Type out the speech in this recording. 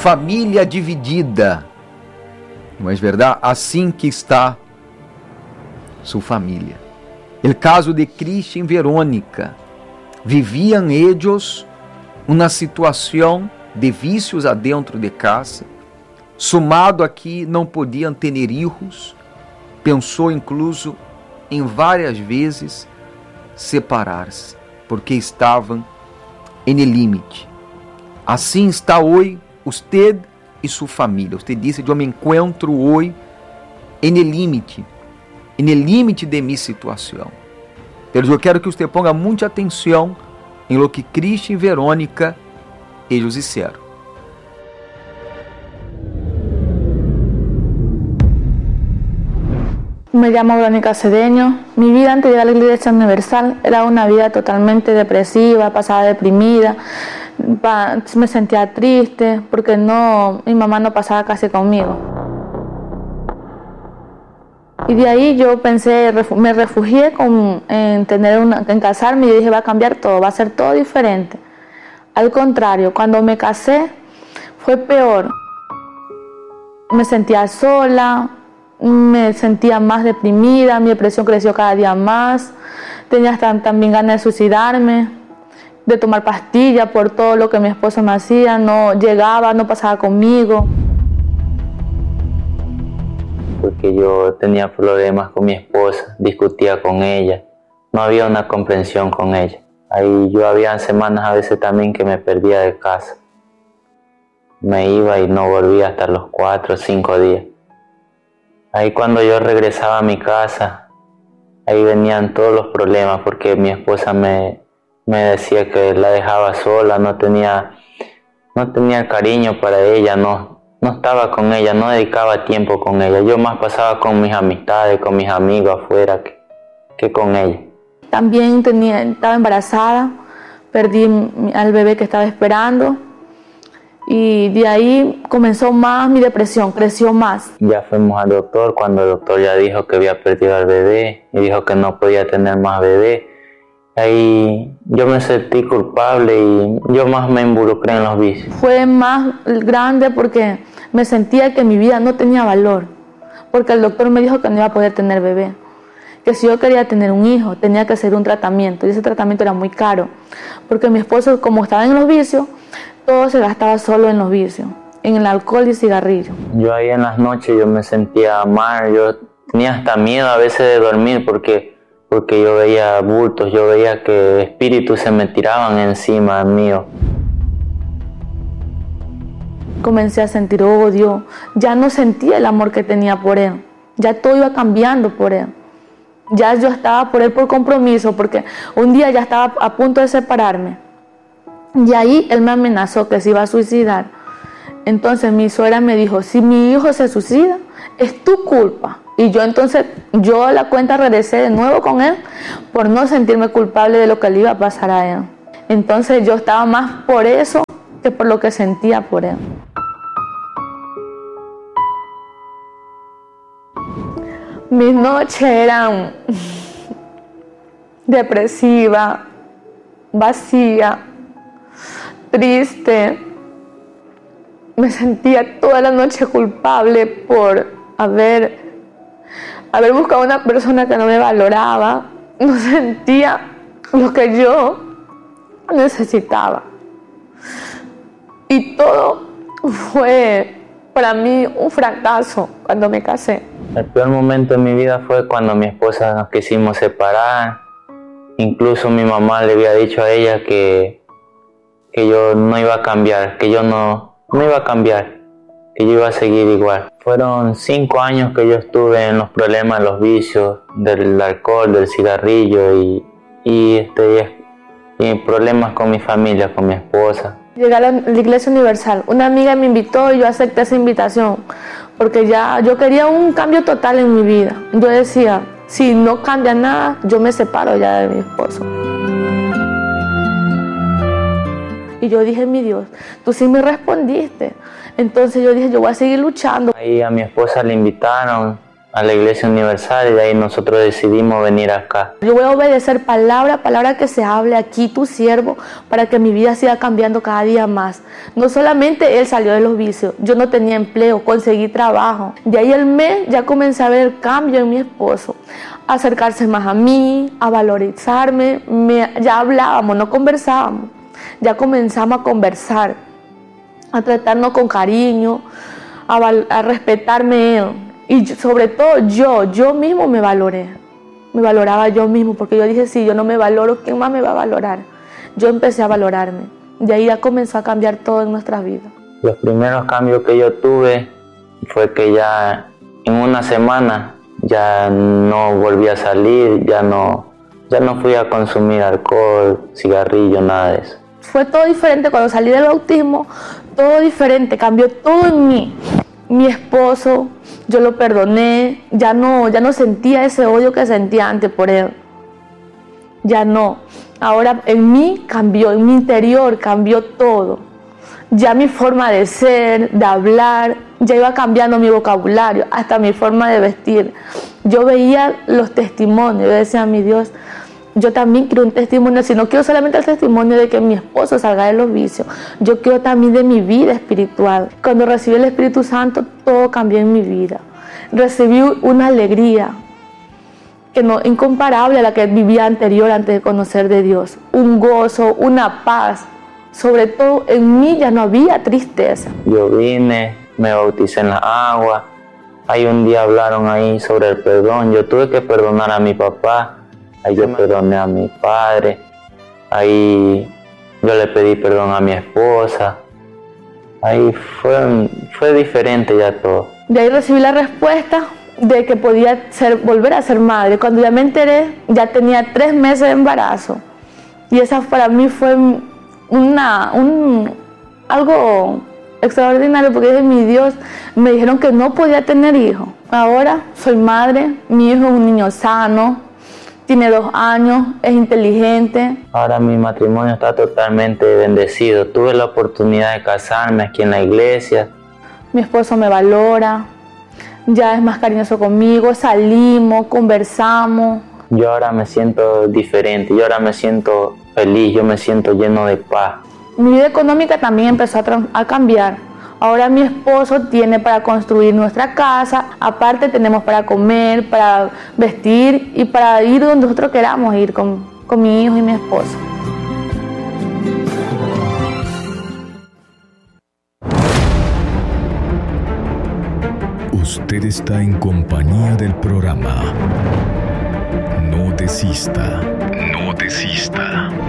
família dividida. Não é verdade? Assim que está sua família. O caso de Christian e Verônica. Viviam eles uma situação de vícios adentro de casa, somado a que não podiam ter filhos, pensou incluso em várias vezes separar-se, porque estavam em limite. Assim está hoje usted e sua família. Usted disse: eu me encontro hoje em limite de minha situação. Então eu quero que você ponga muita atenção em lo que Christian e Verônica ellos disseram. Me llamo Verónica Cedeño. Mi vida antes de llegar a la Iglesia Universal era una vida totalmente depresiva, pasaba deprimida, me sentía triste porque mi mamá no pasaba casi conmigo. Y de ahí yo pensé, me refugié en casarme y dije: va a cambiar todo, va a ser todo diferente. Al contrario, cuando me casé fue peor. Me sentía sola, me sentía más deprimida, mi depresión creció cada día más, tenía también ganas de suicidarme, de tomar pastillas por todo lo que mi esposo me hacía, no llegaba, no pasaba conmigo. Porque yo tenía problemas con mi esposa, discutía con ella, no había una comprensión con ella. Ahí yo había semanas a veces también que me perdía de casa. Me iba y no volvía hasta los 4 o 5 días. Ahí cuando yo regresaba a mi casa, ahí venían todos los problemas porque mi esposa me decía que la dejaba sola, no tenía cariño para ella, no estaba con ella, no dedicaba tiempo con ella. Yo más pasaba con mis amistades, con mis amigos afuera que con ella. También estaba embarazada, perdí al bebé que estaba esperando. Y de ahí comenzó más mi depresión, creció más. Ya fuimos al doctor, cuando el doctor ya dijo que había perdido al bebé y dijo que no podía tener más bebé. Ahí yo me sentí culpable y yo más me involucré en los vicios. Fue más grande porque me sentía que mi vida no tenía valor, porque el doctor me dijo que no iba a poder tener bebé, que si yo quería tener un hijo tenía que hacer un tratamiento, y ese tratamiento era muy caro, porque mi esposo, como estaba en los vicios, todo se gastaba solo en los vicios, en el alcohol y cigarrillo. Yo ahí en las noches yo me sentía mal, yo tenía hasta miedo a veces de dormir porque yo veía bultos, yo veía que espíritus se me tiraban encima mío. Comencé a sentir odio, ya no sentía el amor que tenía por él, ya todo iba cambiando por él. Ya yo estaba por él por compromiso, porque un día ya estaba a punto de separarme. Y ahí él me amenazó que se iba a suicidar. Entonces mi suegra me dijo: si mi hijo se suicida, es tu culpa. Y yo a la cuenta regresé de nuevo con él por no sentirme culpable de lo que le iba a pasar a él. Entonces yo estaba más por eso que por lo que sentía por él. Mis noches eran depresivas, vacía, triste. Me sentía toda la noche culpable por haber buscado una persona que no me valoraba. No sentía lo que yo necesitaba. Y todo fue para mí un fracaso cuando me casé. El peor momento en mi vida fue cuando mi esposa nos quisimos separar. Incluso mi mamá le había dicho a ella que yo no iba a cambiar, que yo no iba a cambiar, que yo iba a seguir igual. Fueron 5 años que yo estuve en los problemas, en los vicios, del alcohol, del cigarrillo y problemas con mi familia, con mi esposa. Llegué a la Iglesia Universal. Una amiga me invitó y yo acepté esa invitación porque yo quería un cambio total en mi vida. Yo decía: si no cambia nada, yo me separo ya de mi esposo. Y yo dije: mi Dios, tú sí me respondiste. Entonces yo dije: yo voy a seguir luchando. Ahí a mi esposa le invitaron a la Iglesia Universal y de ahí nosotros decidimos venir acá. Yo voy a obedecer palabra a palabra que se hable aquí, tu siervo, para que mi vida siga cambiando cada día más. No solamente él salió de los vicios, yo no tenía empleo, conseguí trabajo. De ahí al mes ya comencé a ver el cambio en mi esposo, a acercarse más a mí, a valorizarme. Ya hablábamos, no conversábamos, ya comenzamos a conversar, a tratarnos con cariño, a respetarme él. Y sobre todo yo mismo me valoré, me valoraba yo mismo, porque yo dije, si yo no me valoro, ¿quién más me va a valorar? Yo empecé a valorarme, y ahí ya comenzó a cambiar todo en nuestras vidas. Los primeros cambios que yo tuve fue que ya en una semana ya no volví a salir, ya no fui a consumir alcohol, cigarrillo, nada de eso. Fue todo diferente cuando salí del bautismo, todo diferente, cambió todo en mí. Mi esposo, yo lo perdoné, ya no sentía ese odio que sentía antes por él. Ya no. Ahora en mí cambió, en mi interior cambió todo. Ya mi forma de ser, de hablar, ya iba cambiando mi vocabulario, hasta mi forma de vestir. Yo veía los testimonios, yo decía, mi Dios, yo también quiero un testimonio, si no quiero solamente el testimonio de que mi esposo salga de los vicios, yo quiero también de mi vida espiritual. Cuando recibí el Espíritu Santo, todo cambió en mi vida. Recibí una alegría que no incomparable a la que vivía anterior antes de conocer de Dios. Un gozo, una paz. Sobre todo en mí ya no había tristeza. Yo vine, me bauticé en la agua. Ahí un día hablaron ahí sobre el perdón. Yo tuve que perdonar a mi papá. Ahí yo perdoné a mi padre, ahí yo le pedí perdón a mi esposa, ahí fue diferente ya todo. De ahí recibí la respuesta de que podía volver a ser madre. Cuando ya me enteré, ya tenía 3 meses de embarazo. Y esa para mí fue algo extraordinario, porque dije, mi Dios, me dijeron que no podía tener hijos. Ahora soy madre, mi hijo es un niño sano. Tiene 2 años, es inteligente. Ahora mi matrimonio está totalmente bendecido. Tuve la oportunidad de casarme aquí en la iglesia. Mi esposo me valora, ya es más cariñoso conmigo, salimos, conversamos. Yo ahora me siento diferente, yo ahora me siento feliz, yo me siento lleno de paz. Mi vida económica también empezó a cambiar. Ahora mi esposo tiene para construir nuestra casa, aparte tenemos para comer, para vestir y para ir donde nosotros queramos ir con mi hijo y mi esposo. Usted está en compañía del programa No Desista. No Desista.